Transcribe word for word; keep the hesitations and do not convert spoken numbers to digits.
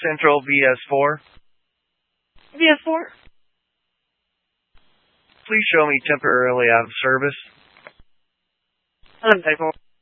Central V S four. V S four? Please show me temporarily out of service. Unable.